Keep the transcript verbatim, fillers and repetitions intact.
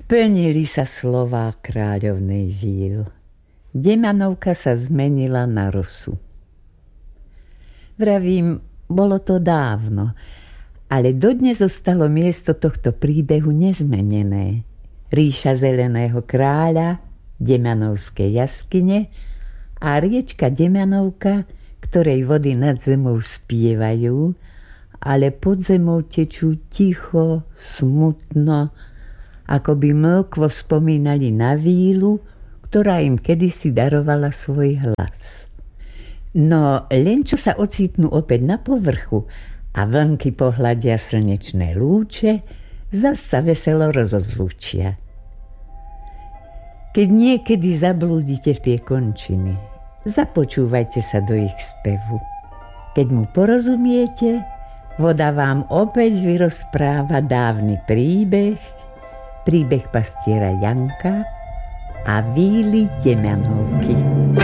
Splnili sa slová kráľovnej víl. Demanovka sa zmenila na rosu. Vravím, bolo to dávno, ale dodnes zostalo miesto tohto príbehu nezmenené. Ríša zeleného kráľa, Demanovské jaskyne a riečka Demanovka, ktorej vody nad zemou spievajú, ale pod zemou tečú ticho, smutno, ako by mĺkvo spomínali na vílu, ktorá im kedysi darovala svoj hlas. No len čo sa ocitnú opäť na povrchu a vlnky pohľadia slnečné lúče, zas sa veselo rozozvučia. Keď niekedy zablúdite v tie končiny, započúvajte sa do ich spevu. Keď mu porozumiete, voda vám opäť vyrozpráva dávny príbeh, príbeh pastiera Janka a víly Demanovky.